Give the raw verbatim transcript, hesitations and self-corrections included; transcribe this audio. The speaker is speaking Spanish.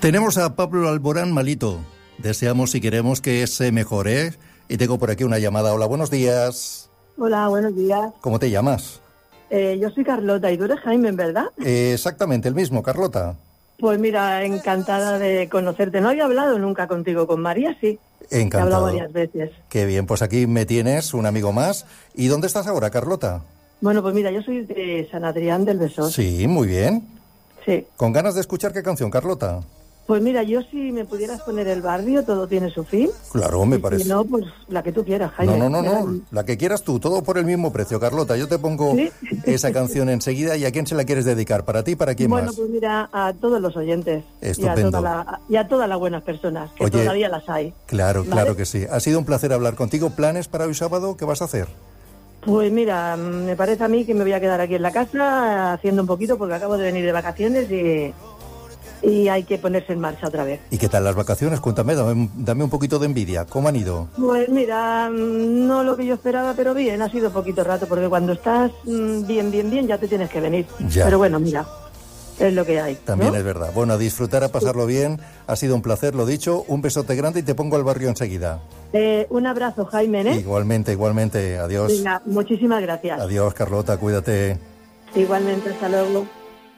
Tenemos a Pablo Alborán malito. Deseamos y queremos que se mejore. Y tengo por aquí una llamada. Hola, buenos días. Hola, buenos días. ¿Cómo te llamas? Eh, yo soy Carlota y tú eres Jaime, ¿verdad? Eh, exactamente, el mismo, Carlota. Pues mira, encantada de conocerte. No había hablado nunca contigo, con María sí. Encantado. He hablado varias veces. Qué bien, pues aquí me tienes, un amigo más. ¿Y dónde estás ahora, Carlota? Bueno, pues mira, yo soy de San Adrián del Besós. Sí, muy bien. Sí. ¿Con ganas de escuchar qué canción, Carlota? Pues mira, yo si me pudieras poner El Barrio, Todo tiene su fin. Claro, me y parece. Si no, pues la que tú quieras, Jaime. No, no, no, no, Era... la que quieras tú, todo por el mismo precio, Carlota. Yo te pongo ¿Sí? esa canción enseguida. ¿Y a quién se la quieres dedicar? ¿Para ti, para quién bueno, más? Bueno, pues mira, a todos los oyentes. Estupendo. Y a, toda la, y a todas las buenas personas, que Oye, todavía las hay. Claro, ¿vale? claro que sí. Ha sido un placer hablar contigo. ¿Planes para hoy sábado? ¿Qué vas a hacer? Pues mira, me parece a mí que me voy a quedar aquí en la casa haciendo un poquito porque acabo de venir de vacaciones y, y hay que ponerse en marcha otra vez. ¿Y qué tal las vacaciones? Cuéntame, dame, dame un poquito de envidia. ¿Cómo han ido? Pues mira, no lo que yo esperaba, pero bien, ha sido poquito rato porque cuando estás bien, bien, bien ya te tienes que venir. Ya. Pero bueno, mira, es lo que hay. También ¿no? es verdad. Bueno, a disfrutar, a pasarlo bien. Ha sido un placer, lo dicho. Un besote grande y te pongo al barrio enseguida. Eh, un abrazo, Jaime, ¿eh? Igualmente, igualmente. Adiós. Venga, muchísimas gracias. Adiós, Carlota, cuídate. Igualmente, hasta luego.